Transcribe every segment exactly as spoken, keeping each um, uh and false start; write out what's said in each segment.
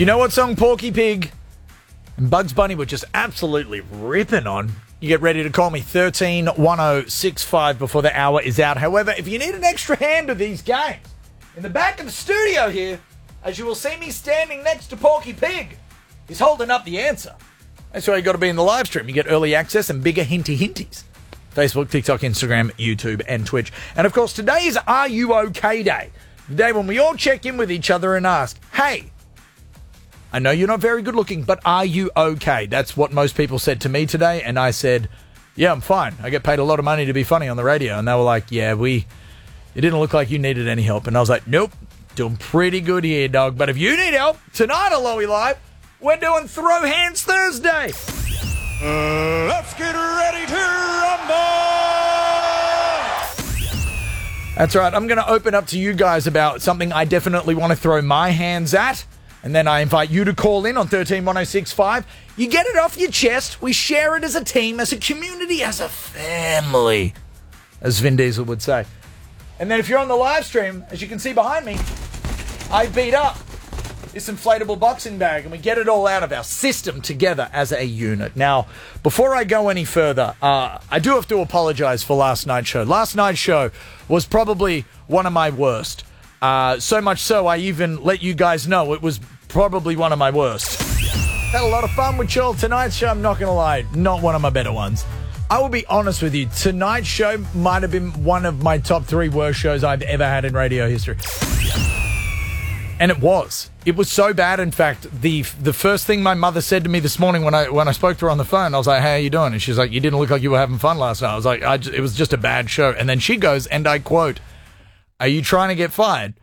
you know what song Porky Pig and Bugs Bunny were just absolutely ripping on, you get ready to call me thirteen one oh six five before the hour is out. However, if you need an extra hand of these games, in the back of the studio here, as you will see me standing next to Porky Pig, he's holding up the answer. That's why you got to be in the live stream. You get early access and bigger hinty hinties. Facebook, TikTok, Instagram, YouTube, and Twitch. And of course, today is Are You OK Day. The day when we all check in with each other and ask, hey, I know you're not very good looking, but are you okay? That's what most people said to me today. And I said, yeah, I'm fine. I get paid a lot of money to be funny on the radio. And they were like, yeah, we, it didn't look like you needed any help. And I was like, nope, doing pretty good here, dog. But if you need help, tonight on Lowy Live, we're doing Throw Hands Thursday. Uh, let's get ready to rumble! That's right. I'm going to open up to you guys about something I definitely want to throw my hands at. And then I invite you to call in on thirteen one oh six five. You get it off your chest. We share it as a team, as a community, as a family, as Vin Diesel would say. And then if you're on the live stream, as you can see behind me, I beat up this inflatable boxing bag and we get it all out of our system together as a unit. Now, before I go any further, uh, I do have to apologize for last night's show. Last night's show was probably one of my worst. Uh, so much so, I even let you guys know it was probably one of my worst. Had a lot of fun with y'all. Tonight's show, I'm not going to lie, not one of my better ones. I will be honest with you, tonight's show might have been one of my top three worst shows I've ever had in radio history. And it was. It was so bad, in fact, the the first thing my mother said to me this morning when I when I spoke to her on the phone, I was like, hey, how you doing? And she's like, you didn't look like you were having fun last night. I was like, I just, it was just a bad show. And then she goes, and I quote, are you trying to get fired?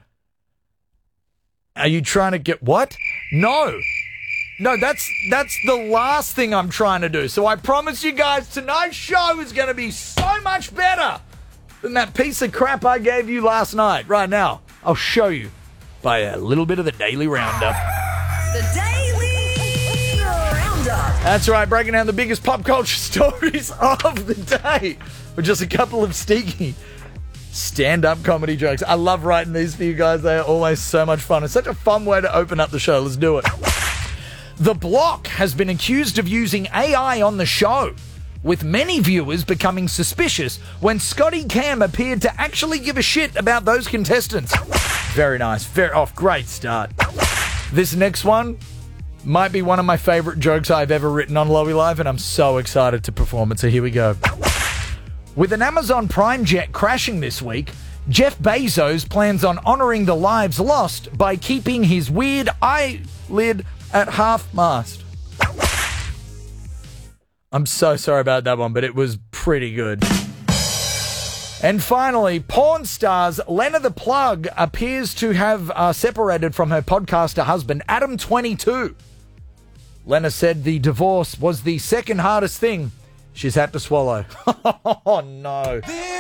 Are you trying to get what? No. No, that's that's the last thing I'm trying to do. So I promise you guys, tonight's show is going to be so much better than that piece of crap I gave you last night. Right now, I'll show you by a little bit of the Daily Roundup. The Daily Roundup. That's right, breaking down the biggest pop culture stories of the day with just a couple of sneaky stand-up comedy jokes. I love writing these for you guys. They are always so much fun. It's such a fun way to open up the show. Let's do it. The Block has been accused of using A I on the show, with many viewers becoming suspicious when Scotty Cam appeared to actually give a shit about those contestants. Very nice. Very off. Great start. This next one might be one of my favorite jokes I've ever written on Lowy Live, and I'm so excited to perform it. So here we go. With an Amazon Prime jet crashing this week, Jeff Bezos plans on honouring the lives lost by keeping his weird eyelid at half-mast. I'm so sorry about that one, but it was pretty good. And finally, porn stars Lena the Plug appears to have uh, separated from her podcaster husband, Adam twenty-two. Lena said the divorce was the second hardest thing she's had to swallow. Oh, no.